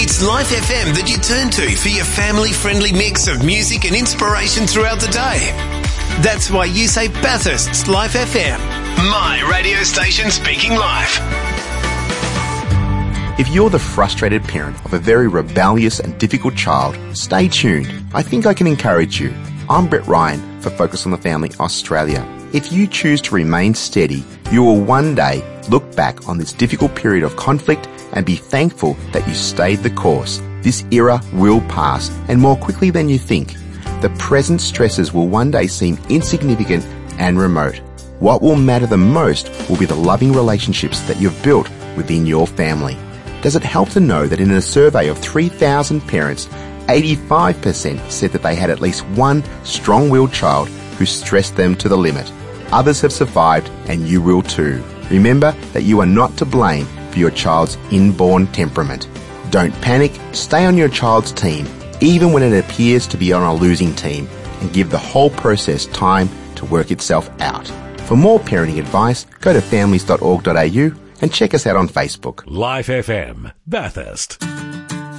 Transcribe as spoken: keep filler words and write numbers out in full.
It's Life F M that you turn to for your family-friendly mix of music and inspiration throughout the day. That's why you say Bathurst's Life F M. My radio station speaking life. If you're the frustrated parent of a very rebellious and difficult child, stay tuned. I think I can encourage you. I'm Brett Ryan for Focus on the Family Australia. If you choose to remain steady, you will one day look back on this difficult period of conflict and be thankful that you stayed the course. This era will pass, and more quickly than you think. The present stresses will one day seem insignificant and remote. What will matter the most will be the loving relationships that you've built within your family. Does it help to know that in a survey of three thousand parents, eighty-five percent said that they had at least one strong-willed child who stressed them to the limit? Others have survived, and you will too. Remember that you are not to blame for your child's inborn temperament. Don't panic, stay on your child's team, even when it appears to be on a losing team, and give the whole process time to work itself out. For more parenting advice, go to families dot org dot a u and check us out on Facebook. Life F M, Bathurst.